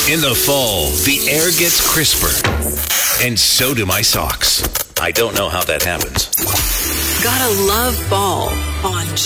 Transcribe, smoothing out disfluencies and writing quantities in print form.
In the fall, the air gets crisper, and so do my socks. I don't know how that happens. Gotta love fall on